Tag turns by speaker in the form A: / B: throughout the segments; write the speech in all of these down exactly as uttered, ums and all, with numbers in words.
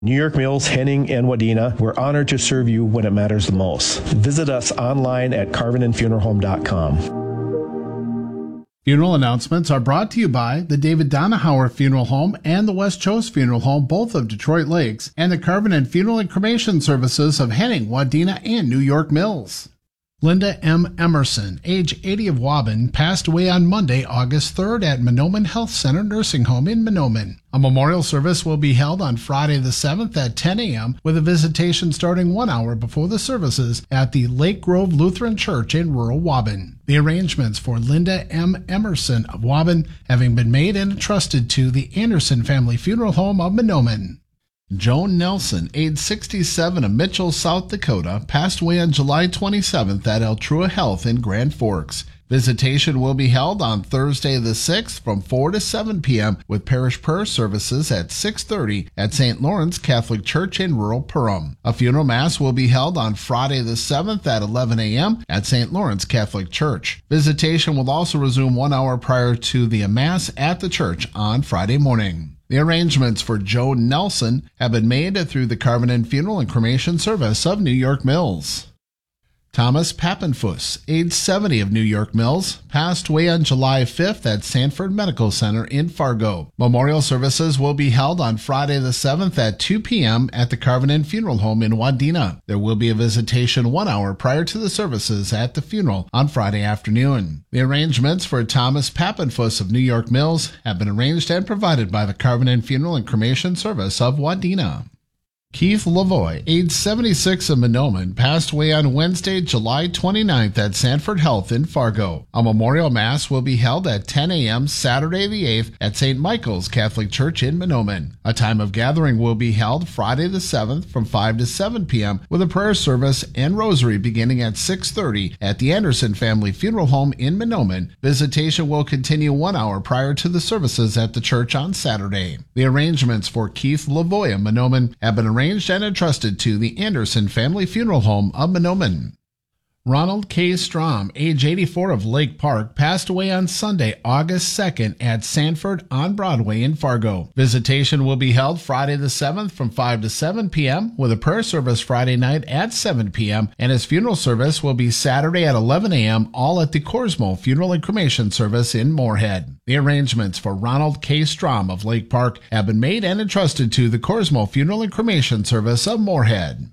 A: New York Mills, Henning, and Wadena, we're honored to serve you when it matters the most. Visit us online at carvin and funeral home dot com.
B: Funeral announcements are brought to you by the David Donahauer Funeral Home and the West Chose Funeral Home, both of Detroit Lakes, and the Carvin and Funeral and Cremation Services of Henning, Wadena, and New York Mills. Linda M. Emerson, age eighty, of Waban, passed away on Monday, August third at Menomin Health Center Nursing Home in Menomin. A memorial service will be held on Friday the seventh at ten a.m. with a visitation starting one hour before the services at the Lake Grove Lutheran Church in rural Waban. The arrangements for Linda M. Emerson of Waban having been made and entrusted to the Anderson Family Funeral Home of Menomin. Joan Nelson, age sixty-seven, of Mitchell, South Dakota, passed away on July twenty-seventh at Altrua Health in Grand Forks. Visitation will be held on Thursday the sixth from four to seven p.m. with parish prayer services at six thirty at Saint Lawrence Catholic Church in rural Perham. A funeral mass will be held on Friday the seventh at eleven a.m. at Saint Lawrence Catholic Church. Visitation will also resume one hour prior to the mass at the church on Friday morning. The arrangements for Joan Nelson have been made through the Carvin and Funeral and Cremation Service of New York Mills. Thomas Pappenfuss, age seventy, of New York Mills, passed away on July fifth at Sanford Medical Center in Fargo. Memorial services will be held on Friday the seventh at two p.m. at the Carvin and Funeral Home in Wadena. There will be a visitation one hour prior to the services at the funeral on Friday afternoon. The arrangements for Thomas Pappenfuss of New York Mills have been arranged and provided by the Carvin and Funeral and Cremation Service of Wadena. Keith Lavoie, age seventy-six, of Menomin, passed away on Wednesday, July twenty-ninth at Sanford Health in Fargo. A memorial mass will be held at ten a.m. Saturday the eighth at Saint Michael's Catholic Church in Menomin. A time of gathering will be held Friday the seventh from five to seven p.m. with a prayer service and rosary beginning at six thirty at the Anderson Family Funeral Home in Menomin. Visitation will continue one hour prior to the services at the church on Saturday. The arrangements for Keith Lavoie of Menomin have been arranged arranged and entrusted to the Anderson Family Funeral Home of Menomin. Ronald K. Strom, age eighty-four, of Lake Park, passed away on Sunday, August second at Sanford on Broadway in Fargo. Visitation will be held Friday the seventh from five to seven p.m. with a prayer service Friday night at seven p.m. and his funeral service will be Saturday at eleven a.m. all at the Corsmo Funeral and Cremation Service in Moorhead. The arrangements for Ronald K. Strom of Lake Park have been made and entrusted to the Corsmo Funeral and Cremation Service of Moorhead.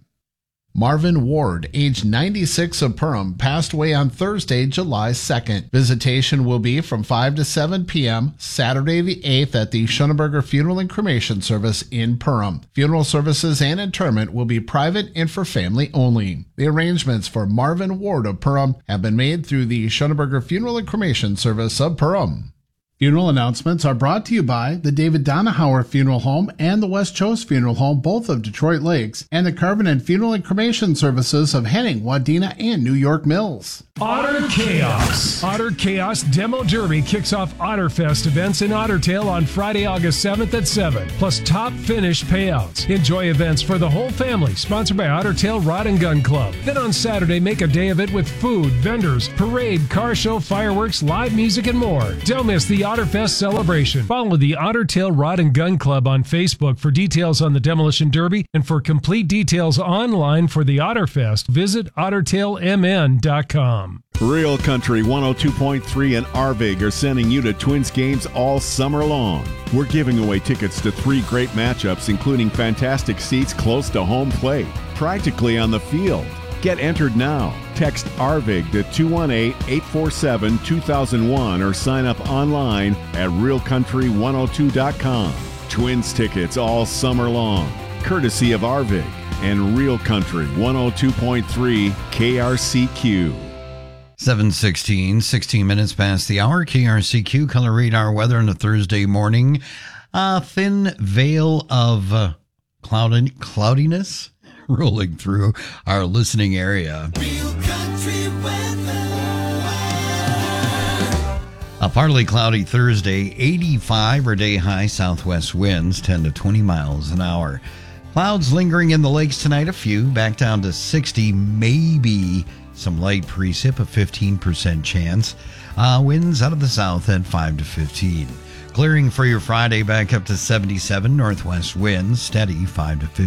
B: Marvin Ward, age ninety-six, of Perham, passed away on Thursday, July second. Visitation will be from five to seven p.m. Saturday the eighth at the Schoenberger Funeral and Cremation Service in Perham. Funeral services and interment will be private and for family only. The arrangements for Marvin Ward of Perham have been made through the Schoenberger Funeral and Cremation Service of Perham. Funeral announcements are brought to you by the David Donahauer Funeral Home and the West Chose Funeral Home, both of Detroit Lakes, and the Carvin and Funeral and Cremation Services of Henning, Wadena, and New York Mills.
C: Otter Chaos. Otter Chaos Demo Derby kicks off Otterfest events in Ottertail on Friday, August seventh at seven, plus top finish payouts. Enjoy events for the whole family, sponsored by Ottertail Rod and Gun Club. Then on Saturday, make a day of it with food, vendors, parade, car show, fireworks, live music, and more. Don't miss the Otterfest celebration. Follow the Ottertail Rod and Gun Club on Facebook for details on the Demolition Derby, and for complete details online for the Otterfest, visit ottertail m n dot com.
D: Real Country one oh two point three and Arvig are sending you to Twins games all summer long. We're giving away tickets to three great matchups, including fantastic seats close to home plate, practically on the field. Get entered now. Text Arvig to two one eight, eight four seven, two thousand one or sign up online at real country one oh two dot com. Twins tickets all summer long, courtesy of Arvig and Real Country one oh two point three K R C Q.
E: seven sixteen, sixteen minutes past the hour. K R C Q color radar weather on a Thursday morning. A thin veil of uh, cloud- cloudiness rolling through our listening area.
F: Real country weather.
E: A partly cloudy Thursday, eighty-five or day high, southwest winds ten to twenty miles an hour. Clouds lingering in the lakes tonight, a few, back down to sixty, maybe some light precip, a fifteen percent chance. Uh, winds out of the south at five to fifteen. Clearing for your Friday back up to seventy-seven. Northwest winds steady five to fifteen.